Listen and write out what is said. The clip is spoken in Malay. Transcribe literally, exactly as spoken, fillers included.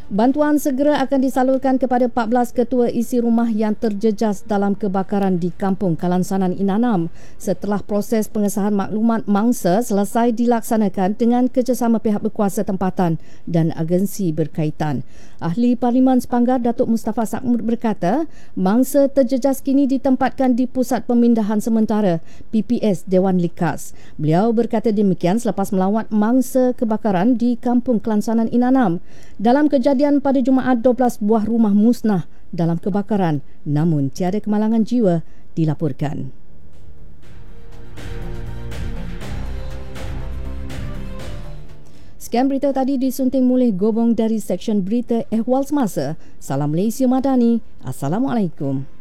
Bantuan segera akan disalurkan kepada empat belas ketua isi rumah yang terjejas dalam kebakaran di Kampung Kalansanan Inanam setelah proses pengesahan maklumat mangsa selesai dilaksanakan dengan kerjasama pihak berkuasa tempatan dan agensi berkaitan. Ahli Parlimen Sepanggar Datuk Mustafa Sakmur berkata, mangsa terjejas kini ditempatkan di Pusat Pemindahan Sementara P P S Dewan Likas. Beliau berkata demikian selepas melawat mangsa kebakaran di Kampung Kalansanan Inanam. Dalam kejadian pada Jumaat, dua belas buah rumah musnah dalam kebakaran, namun tiada kemalangan jiwa dilaporkan. Sekian berita tadi disunting oleh Gobong dari Seksyen Berita Ehwal Semasa. Salam Malaysia Madani. Assalamualaikum.